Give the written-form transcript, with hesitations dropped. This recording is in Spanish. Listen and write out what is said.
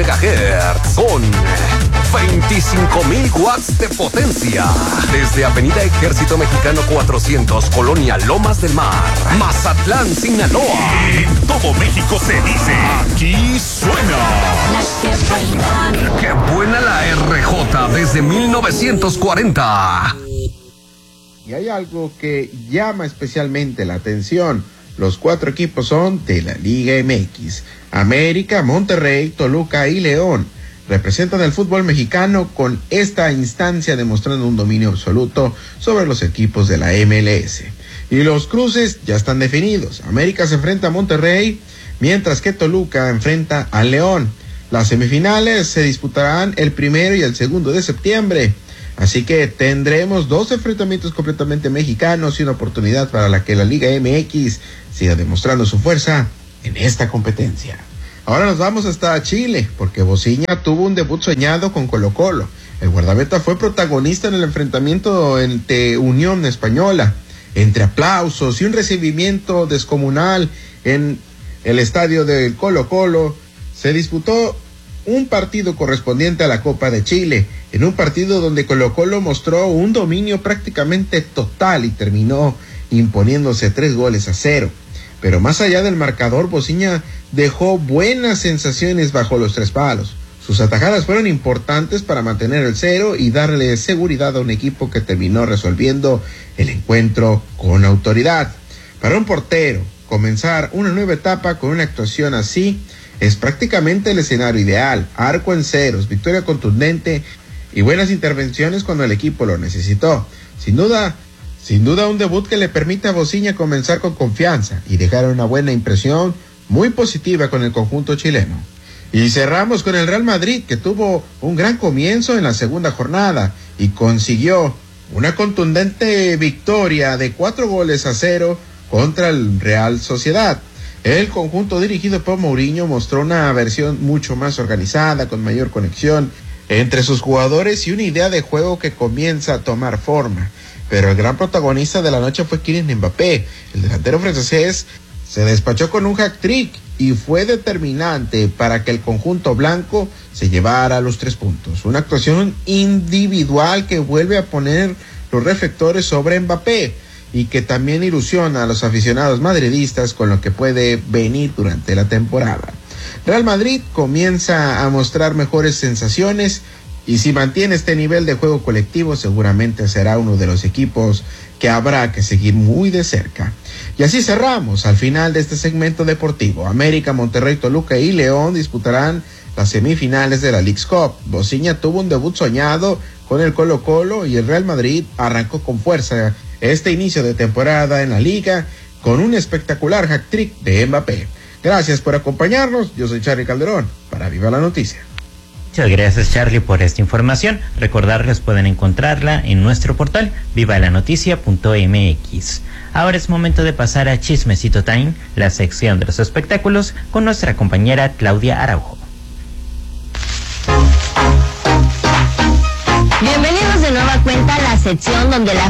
MHz con 25,000 watts de potencia. Desde Avenida Ejército Mexicano 400, Colonia Lomas del Mar, Mazatlán, Sinaloa. En todo México se dice, aquí suena. ¡Qué buena la RJ desde 1940! Y hay algo que llama especialmente la atención. Los 4 equipos son de la Liga MX. América, Monterrey, Toluca y León representan el fútbol mexicano con esta instancia, demostrando un dominio absoluto sobre los equipos de la MLS. Y los cruces ya están definidos. América se enfrenta a Monterrey, mientras que Toluca enfrenta a León. Las semifinales se disputarán el 1 y el 2 de septiembre. Así que tendremos 2 enfrentamientos completamente mexicanos y una oportunidad para la que la Liga MX siga demostrando su fuerza en esta competencia. Ahora nos vamos hasta Chile, porque Bociña tuvo un debut soñado con Colo-Colo. El guardameta fue protagonista en el enfrentamiento ante Unión Española. Entre aplausos y un recibimiento descomunal en el estadio del Colo-Colo, se disputó un partido correspondiente a la Copa de Chile, en un partido donde Colo-Colo mostró un dominio prácticamente total y terminó imponiéndose 3-0. Pero más allá del marcador, Bociña dejó buenas sensaciones bajo los 3 palos. Sus atajadas fueron importantes para mantener el 0 y darle seguridad a un equipo que terminó resolviendo el encuentro con autoridad. Para un portero, comenzar una nueva etapa con una actuación así es prácticamente el escenario ideal. Arco en ceros, victoria contundente y buenas intervenciones cuando el equipo lo necesitó. Sin duda un debut que le permite a Bociña comenzar con confianza y dejar una buena impresión muy positiva con el conjunto chileno. Y cerramos con el Real Madrid, que tuvo un gran comienzo en la segunda jornada y consiguió una contundente victoria de 4-0 contra el Real Sociedad. El conjunto dirigido por Mourinho mostró una versión mucho más organizada, con mayor conexión entre sus jugadores y una idea de juego que comienza a tomar forma. Pero el gran protagonista de la noche fue Kylian Mbappé. El delantero francés se despachó con un hat-trick y fue determinante para que el conjunto blanco se llevara los 3 puntos. Una actuación individual que vuelve a poner los reflectores sobre Mbappé y que también ilusiona a los aficionados madridistas con lo que puede venir durante la temporada. Real Madrid comienza a mostrar mejores sensaciones y si mantiene este nivel de juego colectivo, seguramente será uno de los equipos que habrá que seguir muy de cerca. Y así cerramos al final de este segmento deportivo. América, Monterrey, Toluca y León disputarán las semifinales de la Leagues Cup. Bociña tuvo un debut soñado con el Colo-Colo y el Real Madrid arrancó con fuerza este inicio de temporada en la liga con un espectacular hat-trick de Mbappé. Gracias por acompañarnos. Yo soy Charly Calderón para Viva la Noticia. Muchas gracias, Charly, por esta información. Recordarles, pueden encontrarla en nuestro portal vivalanoticia.mx. Ahora es momento de pasar a Chismecito Time, la sección de los espectáculos, con nuestra compañera Claudia Araujo. Bienvenidos de nueva cuenta a la sección donde la